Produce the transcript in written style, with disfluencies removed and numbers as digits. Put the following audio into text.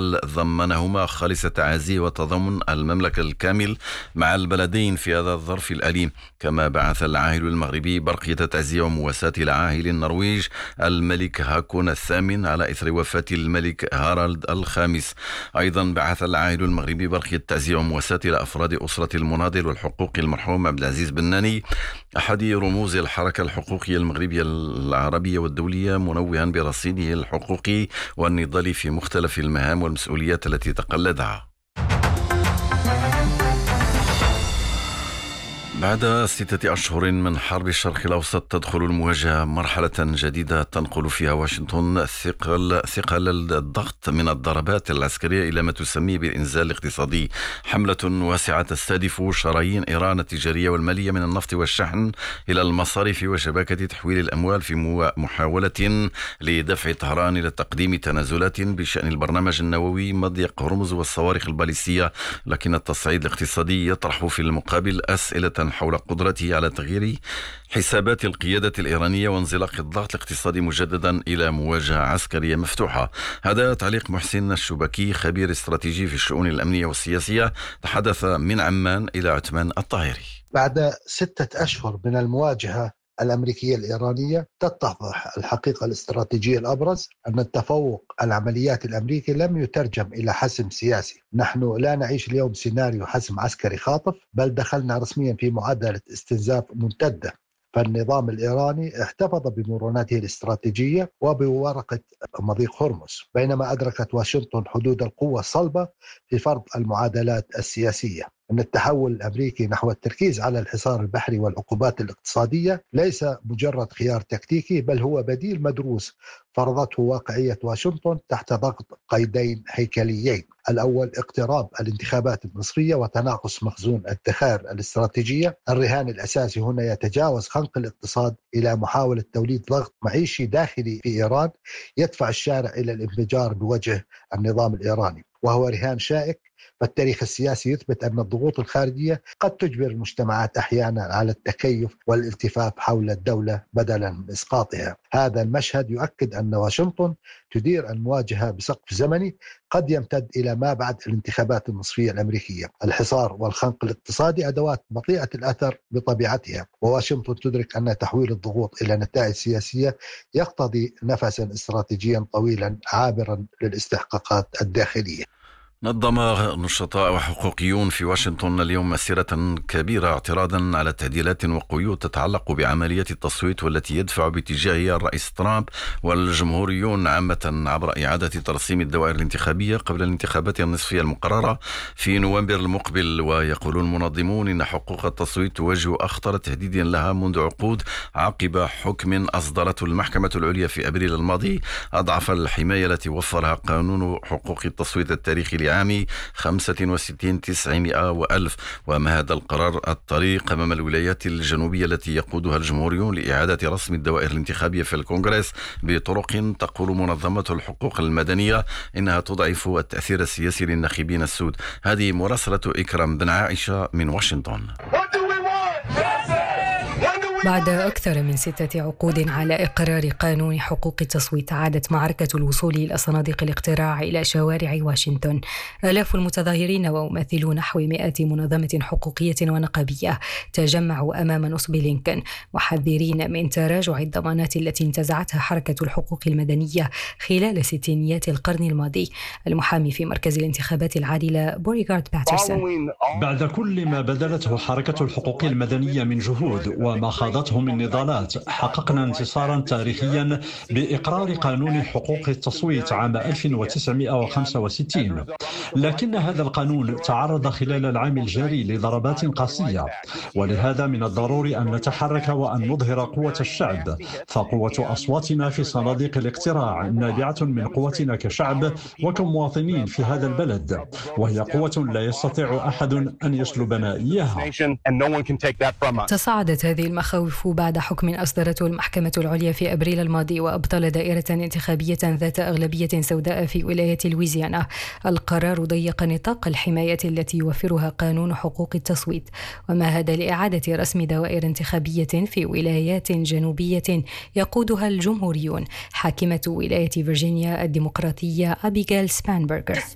بل ضمنهما خالص تعازي وتضامن المملكة الكامل مع البلدين في هذا الظرف الأليم. كما بعث العاهل المغربي برقية تعزية ومواساة إلى عاهل النرويج الملك هاكون الثامن على إثر وفاة الملك هارالد الخامس. أيضا بعث العاهل المغربي برقية تعزية ومواساة إلى أفراد أسرة المناضل والحقوقي المرحوم عبد العزيز بناني أحد رموز الحركة الحقوقية المغربية العربية والدولية، منوها برصيده الحقوقي والنضال في مختلف المهام والمسؤوليات التي تقلدها. بعد 6 أشهر من حرب الشرق الأوسط تدخل المواجهة مرحلة جديدة تنقل فيها واشنطن ثقل الضغط من الضربات العسكرية إلى ما تسميه بالإنزال الاقتصادي، حملة واسعة تستهدف شرايين إيران التجارية والمالية من النفط والشحن إلى المصارف وشبكة تحويل الأموال في محاولة لدفع طهران إلى تقديم تنازلات بشأن البرنامج النووي مضيق هرمز والصواريخ الباليستية. لكن التصعيد الاقتصادي يطرح في المقابل أسئلة حول قدرته على تغيير حسابات القيادة الإيرانية وانزلاق الضغط الاقتصادي مجددا إلى مواجهة عسكرية مفتوحة. هذا تعليق محسن الشبكي، خبير استراتيجي في الشؤون الأمنية والسياسية، تحدث من عمان إلى عثمان الطاهري. بعد 6 أشهر من المواجهة الأمريكية الإيرانية تتضح الحقيقة الاستراتيجية الأبرز أن التفوق العمليات الأمريكي لم يترجم إلى حسم سياسي. نحن لا نعيش اليوم سيناريو حسم عسكري خاطف، بل دخلنا رسميا في معادلة استنزاف ممتدة. فالنظام الإيراني احتفظ بمرونته الاستراتيجية وبورقة مضيق هرمز، بينما أدركت واشنطن حدود القوة الصلبة في فرض المعادلات السياسية. أن التحول الأمريكي نحو التركيز على الحصار البحري والعقوبات الاقتصادية ليس مجرد خيار تكتيكي، بل هو بديل مدروس فرضته واقعية واشنطن تحت ضغط قيدين هيكليين: الأول اقتراب الانتخابات المصرية وتناقص مخزون الادخار الاستراتيجية. الرهان الأساسي هنا يتجاوز خنق الاقتصاد إلى محاولة توليد ضغط معيشي داخلي في إيران يدفع الشارع إلى الانفجار بوجه النظام الإيراني، وهو رهان شائك. فالتاريخ السياسي يثبت أن الضغوط الخارجية قد تجبر المجتمعات أحيانا على التكيف والالتفاف حول الدولة بدلا من إسقاطها. هذا المشهد يؤكد أن واشنطن تدير المواجهة بسقف زمني قد يمتد إلى ما بعد الانتخابات النصفية الأمريكية. الحصار والخنق الاقتصادي أدوات بطيئة الأثر بطبيعتها، وواشنطن تدرك أن تحويل الضغوط إلى نتائج سياسية يقتضي نفسا استراتيجيا طويلا عابرا للاستحقاقات الداخلية. نظم نشطاء وحقوقيون في واشنطن اليوم مسيرة كبيرة اعتراضا على تعديلات وقيود تتعلق بعملية التصويت، والتي يدفع باتجاهها الرئيس ترامب والجمهوريون عامة عبر إعادة ترسيم الدوائر الانتخابية قبل الانتخابات النصفية المقررة في نوفمبر المقبل. ويقول المنظمون إن حقوق التصويت تواجه أخطر تهديد لها منذ عقود عقب حكم أصدرته المحكمة العليا في أبريل الماضي أضعف الحماية التي وفرها قانون حقوق التصويت التاريخي لعام 65,900 و1000. ومهد القرار الطريق أمام الولايات الجنوبية التي يقودها الجمهوريون لإعادة رسم الدوائر الانتخابية في الكونغرس بطرق تقول منظمة الحقوق المدنية إنها تضعف التأثير السياسي للناخبين السود. هذه مراسلة إكرام بن عائشة من واشنطن. بعد أكثر من 6 عقود على إقرار قانون حقوق التصويت، عادت معركة الوصول إلى صناديق الاقتراع إلى شوارع واشنطن. آلاف المتظاهرين وممثلو نحو 100 منظمة حقوقية ونقابية تجمعوا أمام نصب لينكولن محذرين من تراجع الضمانات التي انتزعتها حركة الحقوق المدنية خلال ستينيات القرن الماضي. المحامي في مركز الانتخابات العادلة بوريغارد باترسون: بعد كل ما بذلته حركة الحقوق المدنية من جهود وما خاضته من نضالات، حققنا انتصارا تاريخيا بإقرار قانون حقوق التصويت عام 1965. لكن هذا القانون تعرض خلال العام الجاري لضربات قاسية، ولهذا من الضروري أن نتحرك وأن نظهر قوة الشعب. فقوة أصواتنا في صناديق الاقتراع نابعة من قوتنا كشعب وكمواطنين في هذا البلد، وهي قوة لا يستطيع أحد أن يسلبنا إياها. تصاعدت هذه المخاوف بعد حكم أصدرته المحكمة العليا في أبريل الماضي، وأبطل دائرة انتخابية ذات أغلبية سوداء في ولاية لويزيانا. القرار ضيق نطاق الحماية التي يوفرها قانون حقوق التصويت، ومهد لإعادة رسم دوائر انتخابية في ولايات جنوبية يقودها الجمهوريون. حاكمة ولاية فرجينيا الديمقراطية أبيغيل سبانبرغر: